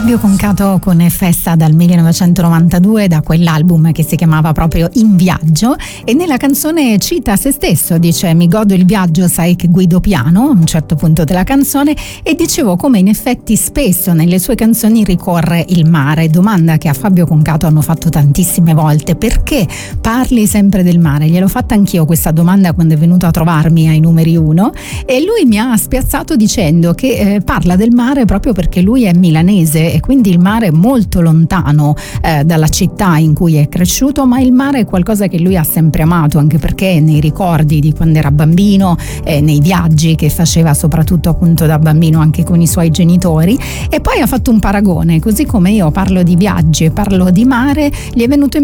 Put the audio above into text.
Fabio Concato con Festa dal 1992, da quell'album che si chiamava proprio In Viaggio, e nella canzone cita se stesso, dice: mi godo il viaggio, sai che guido piano, a un certo punto della canzone, e dicevo come in effetti spesso nelle sue canzoni ricorre il mare, domanda che a Fabio Concato hanno fatto tantissime volte: perché parli sempre del mare? Gliel'ho fatta anch'io questa domanda quando è venuto a trovarmi ai numeri 1, e lui mi ha spiazzato dicendo che parla del mare proprio perché lui è milanese e quindi il mare è molto lontano dalla città in cui è cresciuto, ma il mare è qualcosa che lui ha sempre amato, anche perché nei ricordi di quando era bambino, nei viaggi che faceva soprattutto appunto da bambino anche con i suoi genitori. E poi ha fatto un paragone: così come io parlo di viaggi e parlo di mare, gli è venuto in